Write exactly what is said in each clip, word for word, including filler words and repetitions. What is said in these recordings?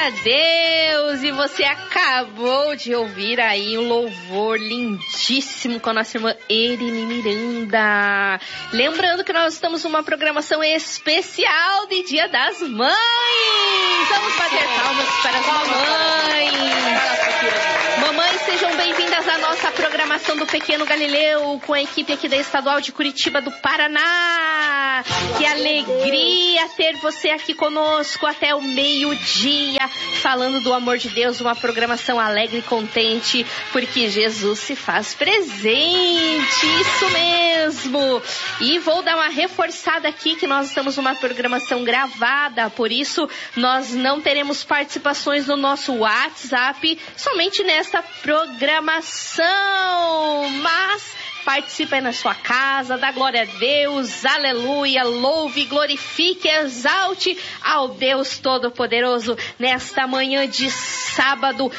a Deus! E você acabou de ouvir aí um louvor lindíssimo com a nossa irmã Erine Miranda. Lembrando que nós estamos numa programação especial de Dia das Mães. Vamos bater palmas para as mamães. Mamães, sejam bem-vindas à nossa programação do Pequeno Galileu com a equipe aqui da Estadual de Curitiba do Paraná. Que alegria ter você aqui conosco até o meio-dia, falando do amor de Deus, uma programação alegre e contente, porque Jesus se faz presente, isso mesmo. E vou dar uma reforçada aqui que nós estamos numa programação gravada, por isso nós não teremos participações no nosso WhatsApp, somente nesta programação, mas participe aí na sua casa, dá glória a Deus, aleluia, louve, glorifique, exalte ao Deus Todo-Poderoso nesta manhã de sábado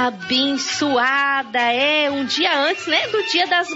abençoada. É um dia antes, né, do Dia das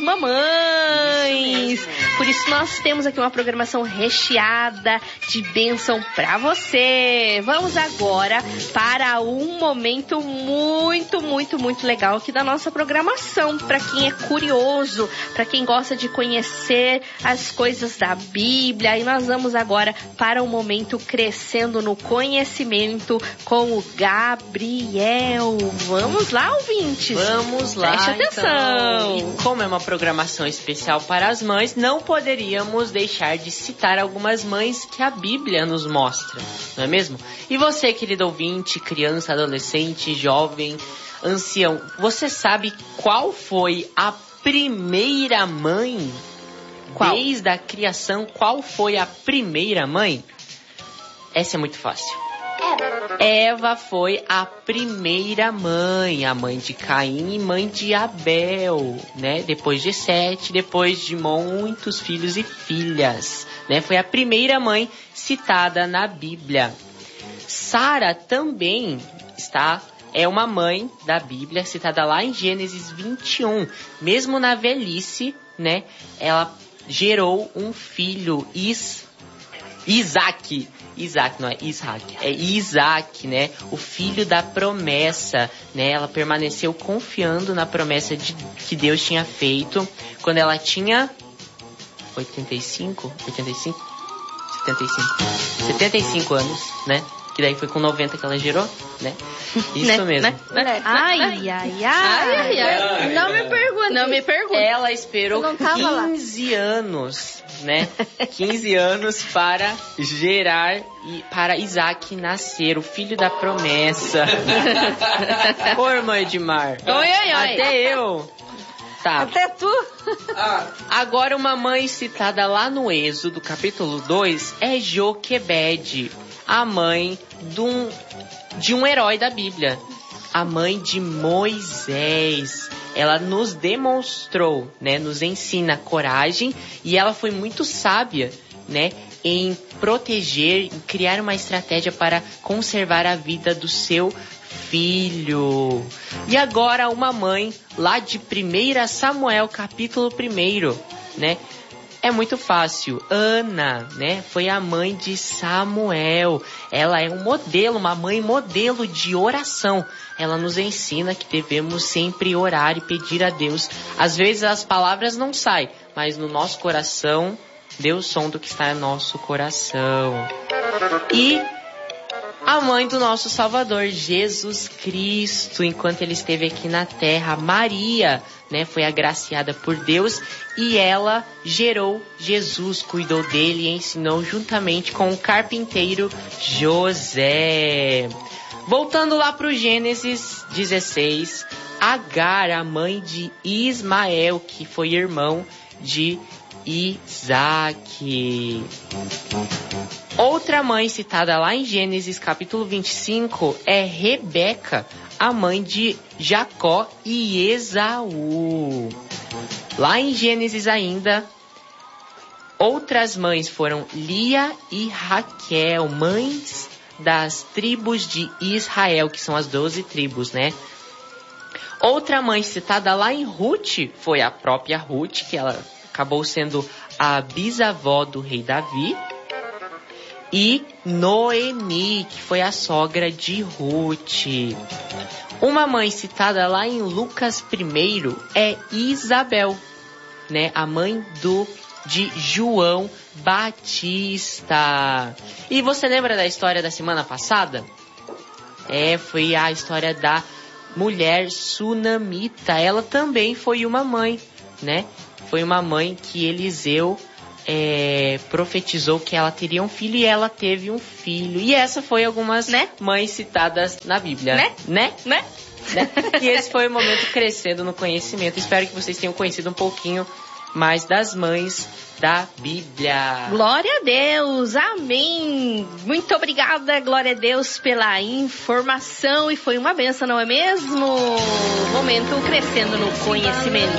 Mamães. Por isso nós temos aqui uma programação recheada de bênção para você. Vamos agora para um momento muito, muito, muito legal aqui da nossa programação, para quem é curioso, para quem gosta de conhecer as coisas da Bíblia. E nós vamos agora para o momento Crescendo no Conhecimento com o Gabriel. Vamos lá, ouvintes? Vamos lá, preste atenção. Então. E como é uma programação especial para as mães, não poderíamos deixar de citar algumas mães que a Bíblia nos mostra, não é mesmo? E você, querido ouvinte, criança, adolescente, jovem, ancião, você sabe qual foi a primeira mãe? Qual? Desde a criação, qual foi a primeira mãe? Essa é muito fácil. Eva. Eva foi a primeira mãe, a mãe de Caim e mãe de Abel, né? Depois de Sete, depois de muitos filhos e filhas, né? Foi a primeira mãe citada na Bíblia. Sara também está... é uma mãe da Bíblia, citada lá em Gênesis vinte e um. Mesmo na velhice, né, ela gerou um filho, Is, Isaac. Isaac, não é Isaac, é Isaac, né, o filho da promessa, né, ela permaneceu confiando na promessa de, que Deus tinha feito quando ela tinha oitenta e cinco, oitenta e cinco, setenta e cinco, setenta e cinco anos, né? Que daí foi com noventa que ela gerou, né? Isso né, mesmo. Né? Ai, ai, ai, ai, ai. Não me pergunte. Não me pergunte. Ela esperou quinze anos, né? quinze anos para gerar e para Isaac nascer, o filho da promessa. Ô, irmã Edmar. Oi, oi, oi. Até eu. Tá. Até tu. Agora uma mãe citada lá no Êxodo, capítulo dois, é Joquebede, a mãe de um, de um herói da Bíblia, a mãe de Moisés. Ela nos demonstrou, né, nos ensina coragem, e ela foi muito sábia, né, em proteger, em criar uma estratégia para conservar a vida do seu filho. E agora uma mãe lá de primeiro Samuel, capítulo um, né? É muito fácil. Ana, né? Foi a mãe de Samuel. Ela é um modelo, uma mãe modelo de oração. Ela nos ensina que devemos sempre orar e pedir a Deus. Às vezes as palavras não saem, mas no nosso coração, Deus sonda o que está no nosso coração. E a mãe do nosso Salvador, Jesus Cristo, enquanto ele esteve aqui na terra, Maria, né, foi agraciada por Deus e ela gerou Jesus, cuidou dele e ensinou juntamente com o carpinteiro José. Voltando lá para o Gênesis dezesseis, Agar, a mãe de Ismael, que foi irmão de Isaac. Outra mãe citada lá em Gênesis capítulo vinte e cinco é Rebeca, a mãe de Jacó e Esaú. Lá em Gênesis ainda, outras mães foram Lia e Raquel, mães das tribos de Israel, que são as doze tribos, né? Outra mãe citada lá em Ruth foi a própria Ruth, que ela acabou sendo a bisavó do rei Davi. e Noemi, que foi a sogra de Ruth. Uma mãe citada lá em Lucas primeiro é Isabel, né? A mãe do de João Batista. E você lembra da história da semana passada? É, foi a história da mulher sunamita. Ela também foi uma mãe, né? Foi uma mãe que Eliseu é, profetizou que ela teria um filho e ela teve um filho. E essa foi algumas né? mães citadas na Bíblia. Né? Né? Né? né? E esse foi o momento crescendo no conhecimento. Espero que vocês tenham conhecido um pouquinho mais das mães da Bíblia. Glória a Deus, amém. Muito obrigada, glória a Deus, pela informação. E foi uma benção, não é mesmo? Momento crescendo no conhecimento.